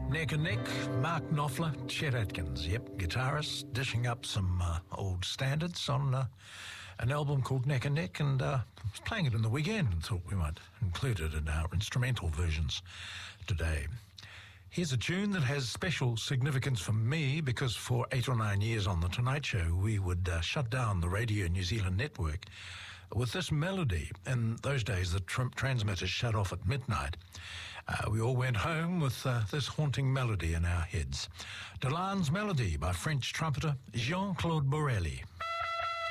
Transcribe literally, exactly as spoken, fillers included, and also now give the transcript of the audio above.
Neck and Neck, Mark Knopfler, Chet Atkins, yep, guitarist, dishing up some uh, old standards on uh, an album called Neck and Neck, and uh, was playing it in the weekend and thought we might include it in our instrumental versions today. Here's a tune that has special significance for me because for eight or nine years on The Tonight Show, we would uh, shut down the Radio New Zealand network with this melody. In those days, the tr- transmitters shut off at midnight. Uh, we all went home with uh, this haunting melody in our heads. Delan's Melody by French trumpeter Jean-Claude Borelli.